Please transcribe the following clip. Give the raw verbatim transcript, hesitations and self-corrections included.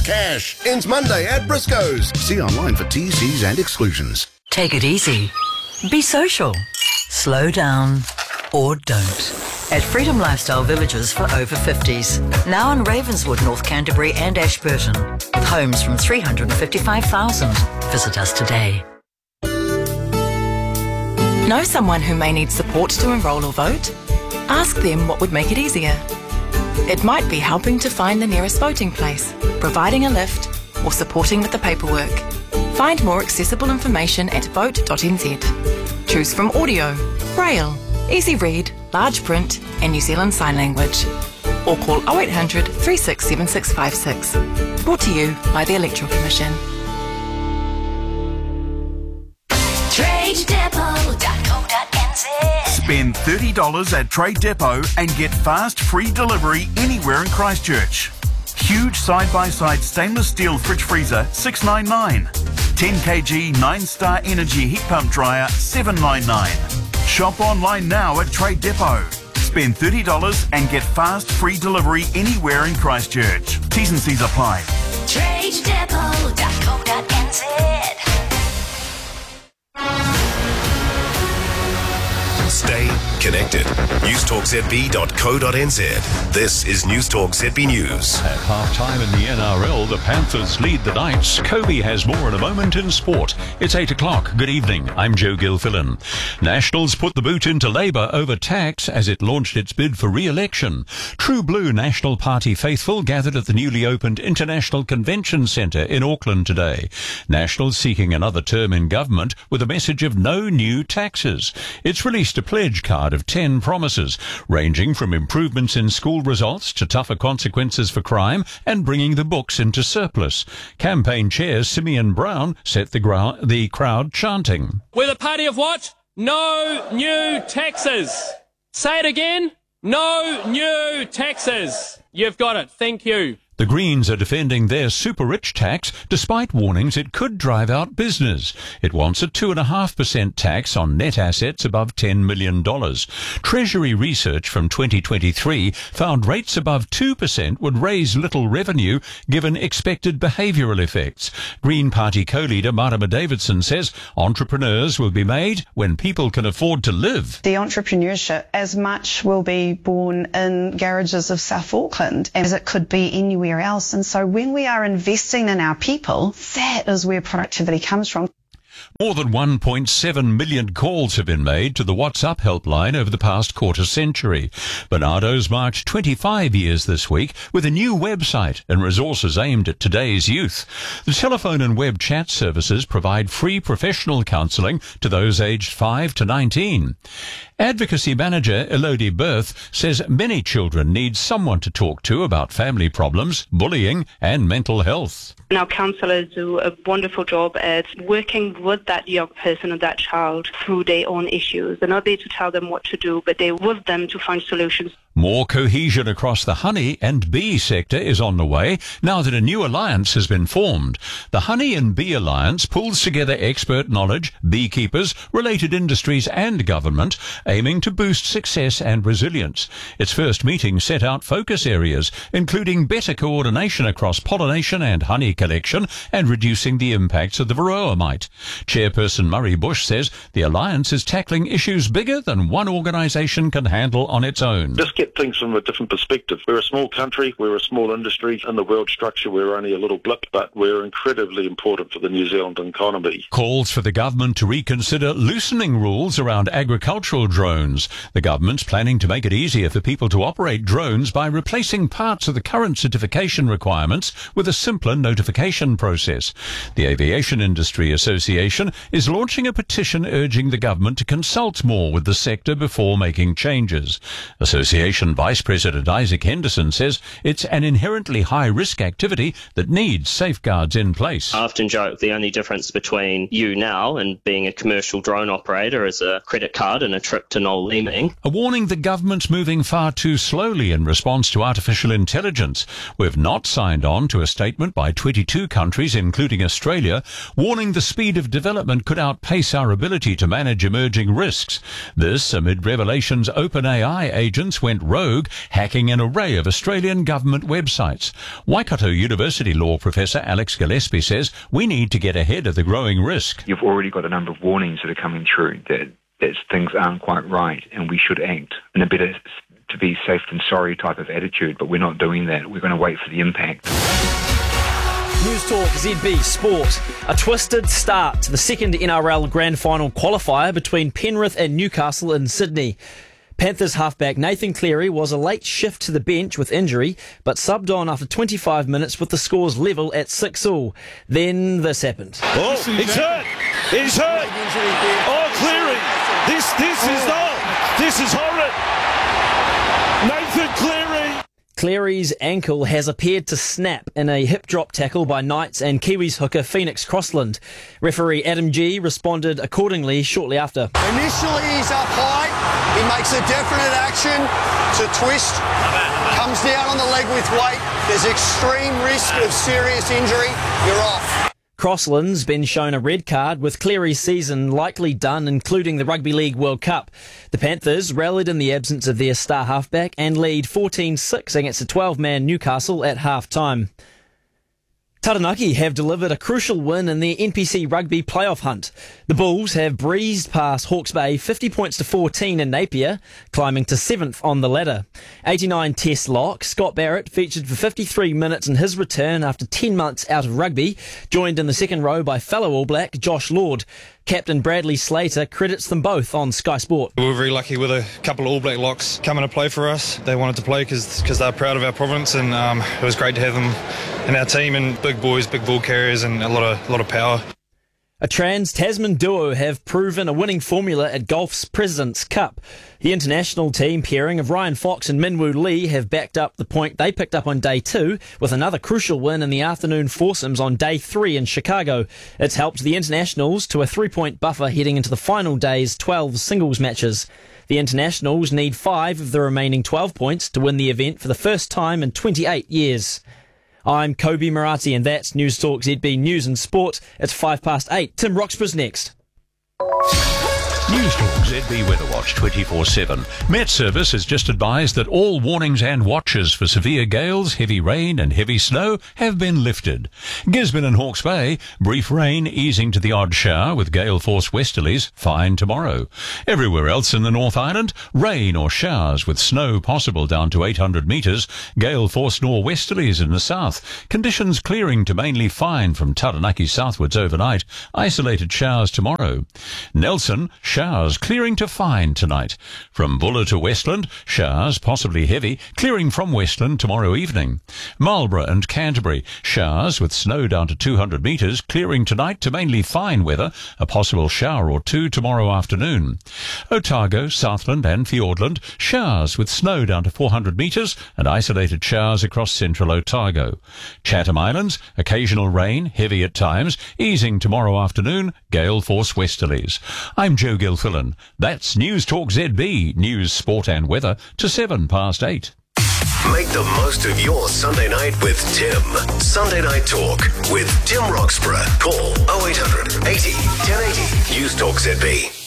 Cash ends Monday at Briscoe's. See online for T Cs and exclusions. Take it easy. Be social. Slow down. Or don't. At Freedom Lifestyle Villages for over fifties. Now in Ravenswood, North Canterbury and Ashburton. With homes from three hundred fifty-five thousand. Visit us today. Know someone who may need support to enrol or vote? Ask them what would make it easier. It might be helping to find the nearest voting place, providing a lift, or supporting with the paperwork. Find more accessible information at vote dot n z. Choose from audio, braille, easy read, large print and New Zealand Sign Language. Or call oh eight hundred, three six seven six five six. Brought to you by the Electoral Commission. trade depot dot co dot n z. Spend thirty dollars at Trade Depot and get fast free delivery anywhere in Christchurch. Huge side-by-side stainless steel fridge freezer, six ninety-nine. ten kilogram nine star Energy heat pump dryer, seven ninety-nine. Shop online now at Trade Depot. Spend thirty dollars and get fast free delivery anywhere in Christchurch. T's and C's apply. trade depot dot co dot n z. Stay connected. newstalk z b dot co dot n z. This is Newstalk Z B News. At half-time in the N R L, the Panthers lead the Knights. Kobe has more in a moment in sport. It's eight o'clock. Good evening. I'm Joe Gilfillan. Nationals put the boot into Labour over tax as it launched its bid for re-election. True Blue National Party faithful gathered at the newly opened International Convention Centre in Auckland today. Nationals seeking another term in government with a message of no new taxes. It's released a pledge card of ten promises, ranging from improvements in school results to tougher consequences for crime and bringing the books into surplus. Campaign chair Simeon Brown set the, grou- the crowd chanting. We're the party of what? No new taxes. Say it again. No new taxes. You've got it. Thank you. The Greens are defending their super-rich tax despite warnings it could drive out business. It wants a two point five percent tax on net assets above ten million dollars. Treasury research from twenty twenty-three found rates above two percent would raise little revenue given expected behavioural effects. Green Party co-leader Marama Davidson says entrepreneurs will be made when people can afford to live. The entrepreneurship as much will be born in garages of South Auckland as it could be anywhere else. And so when we are investing in our people, that is where productivity comes from. More than one point seven million calls have been made to the WhatsApp helpline over the past quarter century. Barnardo's marked twenty-five years this week with a new website and resources aimed at today's youth. The telephone and web chat services provide free professional counselling to those aged five to nineteen. Advocacy manager Elodie Berth says many children need someone to talk to about family problems, bullying and mental health. Our counsellors do a wonderful job at working with that young person or that child through their own issues. They're not there to tell them what to do, but they're with them to find solutions. More cohesion across the honey and bee sector is on the way now that a new alliance has been formed. The Honey and Bee Alliance pulls together expert knowledge, beekeepers, related industries and government, aiming to boost success and resilience. Its first meeting set out focus areas, including better coordination across pollination and honey collection and reducing the impacts of the varroa mite. Chairperson Murray Bush says the alliance is tackling issues bigger than one organisation can handle on its own. Just get things from a different perspective. We're a small country, we're a small industry. In the world structure, we're only a little blip, but we're incredibly important for the New Zealand economy. Calls for the government to reconsider loosening rules around agricultural drones. The government's planning to make it easier for people to operate drones by replacing parts of the current certification requirements with a simpler notification process. The Aviation Industry Association is launching a petition urging the government to consult more with the sector before making changes. Association Vice President Isaac Henderson says it's an inherently high-risk activity that needs safeguards in place. I often joke the only difference between you now and being a commercial drone operator is a credit card and a trip to Noel Leeming. A warning the government's moving far too slowly in response to artificial intelligence. We've not signed on to a statement by twenty-two countries, including Australia, warning the speed of development could outpace our ability to manage emerging risks. This amid revelations OpenAI agents went rogue, hacking an array of Australian government websites. Waikato University law professor Alex Gillespie says we need to get ahead of the growing risk. You've already got a number of warnings that are coming through that, that things aren't quite right and we should act in a better to be safe than sorry type of attitude, but we're not doing that. We're going to wait for the impact. News Talk Z B Sport. A twisted start to the second N R L Grand Final qualifier between Penrith and Newcastle in Sydney. Panthers halfback Nathan Cleary was a late shift to the bench with injury, but subbed on after twenty-five minutes with the scores level at six all. Then this happened. Oh, he's hurt! He's hurt! Oh, Cleary! This, this is not... This is horrid! Nathan Cleary! Cleary's ankle has appeared to snap in a hip drop tackle by Knights and Kiwis hooker Phoenix Crossland. Referee Adam G responded accordingly shortly after. Initially he's up high, he makes a definite action to twist, comes down on the leg with weight, there's extreme risk of serious injury, you're off. Crossland's been shown a red card with Cleary's season likely done, including the Rugby League World Cup. The Panthers rallied in the absence of their star halfback and lead fourteen six against a twelve-man Newcastle at half-time. Taranaki have delivered a crucial win in their N P C rugby playoff hunt. The Bulls have breezed past Hawke's Bay fifty points to fourteen in Napier, climbing to seventh on the ladder. eighty-nine test lock, Scott Barrett featured for fifty-three minutes in his return after ten months out of rugby, joined in the second row by fellow All Black Josh Lord. Captain Bradley Slater credits them both on Sky Sport. We were very lucky with a couple of All Black locks coming to play for us. They wanted to play because they're proud of our province, and um, it was great to have them in our team, and big boys, big ball carriers, and a lot of, lot of power. A trans-Tasman duo have proven a winning formula at golf's President's Cup. The international team pairing of Ryan Fox and Minwoo Lee have backed up the point they picked up on day two with another crucial win in the afternoon foursomes on day three in Chicago. It's helped the internationals to a three-point buffer heading into the final day's twelve singles matches. The internationals need five of the remaining twelve points to win the event for the first time in twenty-eight years. I'm Kobe Marati, and that's News Talk Z B News and Sport. It's five past eight. Tim Roxburgh's next. News Talk Z B Weather Watch twenty-four seven. Met Service has just advised that all warnings and watches for severe gales, heavy rain and heavy snow have been lifted. Gisborne and Hawke's Bay, brief rain easing to the odd shower with gale force westerlies, fine tomorrow. Everywhere else in the North Island, rain or showers with snow possible down to eight hundred metres, gale force nor'westerlies in the south. Conditions clearing to mainly fine from Taranaki southwards overnight. Isolated showers tomorrow. Nelson, showers clearing to fine tonight. From Buller to Westland, showers possibly heavy, clearing from Westland tomorrow evening. Marlborough and Canterbury, showers with snow down to two hundred metres, clearing tonight to mainly fine weather, a possible shower or two tomorrow afternoon. Otago, Southland and Fiordland, showers with snow down to four hundred metres and isolated showers across central Otago. Chatham Islands, occasional rain, heavy at times, easing tomorrow afternoon, gale force westerlies. I'm Joe Gilfillan. That's News Talk Z B, news, sport and weather to seven past eight. Make the most of your Sunday night with Tim. Sunday Night Talk with Tim Roxburgh. Call oh eight hundred eighty ten eighty. News Talk Z B.